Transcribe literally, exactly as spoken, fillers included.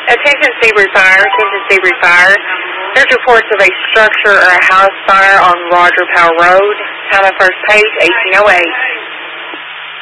Attention Seabury Fire, attention Seabury Fire. There's reports of a structure or a house fire on Roger Powell Road. Time of first page, eighteen oh eight.